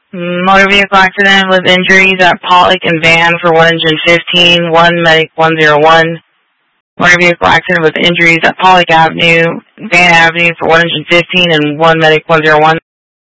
Motor vehicle accident with injuries at Pollock and Van for 115, 1 medic 101. Motor vehicle accident with injuries at Pollock Avenue, Van Avenue for 115 and 1 medic 101.